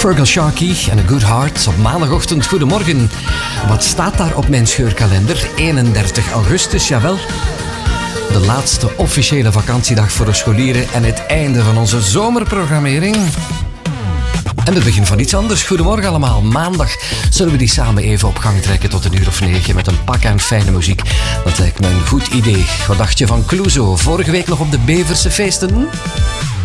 Fergal Sharkey en A Good Heart op maandagochtend. Goedemorgen. Wat staat daar op mijn scheurkalender? 31 augustus, jawel. De laatste officiële vakantiedag voor de scholieren en het einde van onze zomerprogrammering. En het begin van iets anders. Goedemorgen allemaal. Maandag zullen we die samen even op gang trekken tot 9:00 met een pak aan fijne muziek. Dat lijkt me een goed idee. Wat dacht je van Clouseau? Vorige week nog op de Beverse feesten?